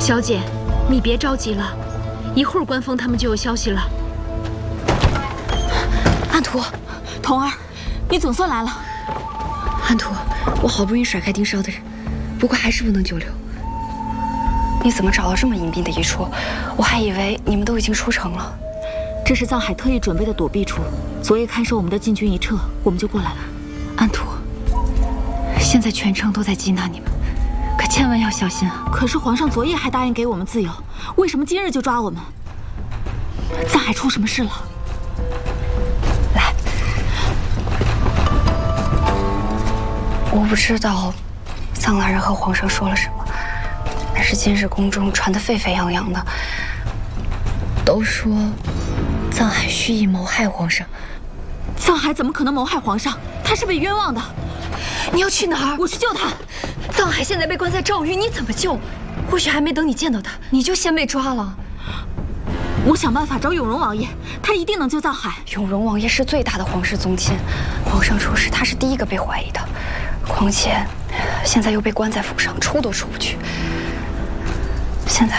小姐，你别着急了，一会儿官方他们就有消息了。 安图， 童儿，你总算来了。 安图，我好不容易甩开盯梢的人，不过还是不能久留。你怎么找到这么隐蔽的一处？我还以为你们都已经出城了。 这是藏海特意准备的躲避处，昨夜看守我们的禁军一撤，我们就过来了。 安图，现在全城都在缉拿你们，可千万要小心啊！ 可是皇上昨夜还答应给我们自由，为什么今日就抓我们？藏海出什么事了？ 来，我不知道藏大人和皇上说了什么，但是今日宫中传得沸沸扬扬的，都说藏海蓄意谋害皇上。 藏海怎么可能谋害皇上？他是被冤枉的。 你要去哪儿？ 我去救他。 藏海现在被关在诏狱，你怎么救？或许还没等你见到他，你就先被抓了。 我想办法找永荣王爷，他一定能救藏海。 永荣王爷是最大的皇室宗亲，皇上出事，他是第一个被怀疑的。况且，现在又被关在府上，出都出不去。现在